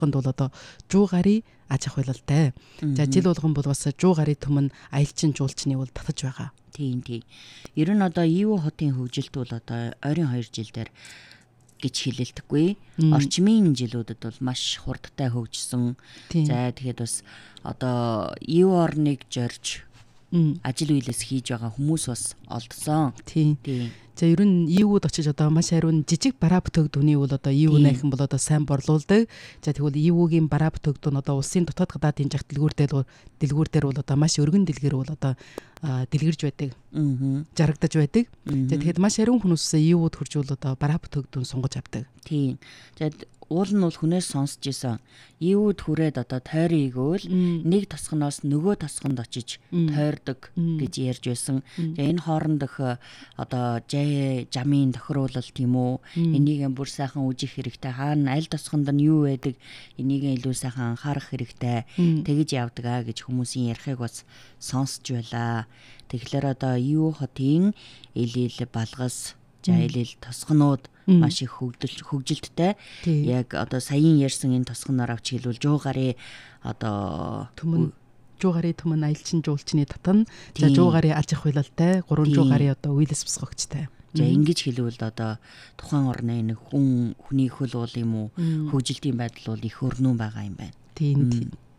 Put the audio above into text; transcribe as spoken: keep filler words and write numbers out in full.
бол одоо жуу гарын аж ахуй хялалтай. За жил болгон бол бас жуу гарын түмэн аялчин жуулчны бол татаж байгаа. Тийм тийм. Ер нь одоо Ивүү хотын хөгжилт бол одоо ойрын хоёр жилдэр гэж хэлэлдэггүй. Орчмын жилүүдэд бол маш хурдтай хөгжсөн. За тэгээд бас одоо Ивүү орныг зорж ажил үйлс хийж байгаа хүмүүс бас олдсон. Тийм. За ер нь Ивүүд очиж одоо маш хариун жижиг бараа бүтээгдэхүүний бол одоо Ивүү найхан бол одоо сайн борлуулдаг. За тэгвэл Ивүүгийн бараа бүтээгдэхүүн одоо улсын дотоод гадаадын жагт дэлгүүрдэл дэлгүүрдэр бол одоо маш өргөн дэлгэр бол одоо дэлгэрж байдаг. Аа. Жаргадаж байдаг. За тэгэхэд маш хариун хүмүүс Ивүүд хурж бол одоо бараа бүтээгдэхүүн сунгаж авдаг. Тийм. За уул нь бол хүнээс сонсч исэн. Ивүүд хүрээд одоо тойрон игөөл нэг тосгоноос нөгөө тосгонд очиж тойрдог гэж ярьж байсан. За энэ хоорондох одоо жай жамын тохируулалт юм уу? Энийг бүр сайхан үжих хэрэгтэй. Хаана аль тосгонд нь юу байдаг? Энийг илүү сайхан анхаарах хэрэгтэй. Тэгэж явдаг аа гэж хүмүүсийн ярихыг бас сонсч байлаа. Тэгэхээр одоо Ивүү хотын ил ил балгас жайл тосгонууд маш их хөгжил хөгжилттэй. Яг одоо саяын ярьсан энэ тосгоноор авч хэлвэл жуу гарын одоо түмэн жуу гарын түмэн аялчин жуулчны татан, за жуу гарын аж ахуй хялалтай, гурван жуу гарын одоо үйлс босгогчтой. За ингэж хэлвэл одоо тухайн орны нэг хүн хүний хөл бол юм уу хөгжилтийн байдал бол их өрнөн байгаа юм байна. Тийм тийм.